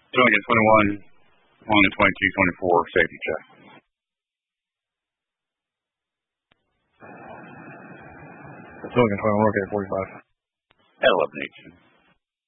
Doing a 21 on the 22-24 safety check. Doing a 21, okay, 45. At 11-18.